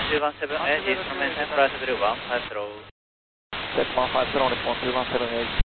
217 edge, instrument temperature 150. Check 150 on response 217 edge.